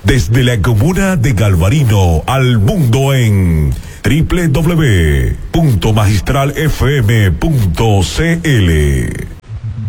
Desde la comuna de Galvarino al mundo en www.magistralfm.cl.